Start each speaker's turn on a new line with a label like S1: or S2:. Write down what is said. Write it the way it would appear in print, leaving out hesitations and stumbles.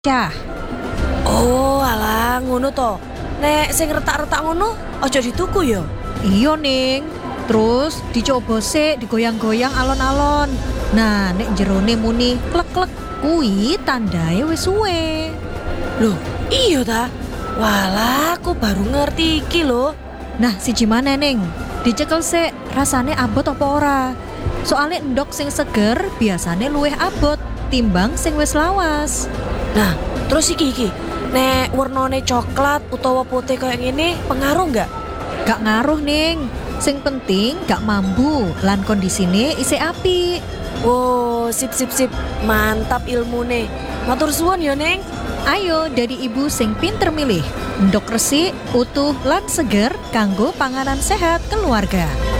S1: Cah.
S2: Oh, alah ngono to. Nek sing retak-retak ngono aja dituku ya.
S1: Iya Ning. Terus dicoba sik digoyang-goyang alon-alon. Nah, nek jerone muni klek-klek kuwi tandae wis suwe.
S2: Loh, iya ta? Walah, aku baru ngerti iki lho.
S1: Nah, siji maneh Ning. Dicekel sik rasane abot apa ora. Soale endok sing seger biasane luwih abot timbang sing wis lawas.
S2: Nah, terus iki. Nek warnane coklat utawa putih kayak gini pengaruh nggak?
S1: Gak ngaruh Ning. Sing penting gak mambu lan kondisine isih apik.
S2: Oh, sip. Mantap ilmune. Matur suwun ya, Neng.
S1: Ayo jadi ibu sing pinter milih. Endok resik, utuh lan seger kanggo panganan sehat keluarga.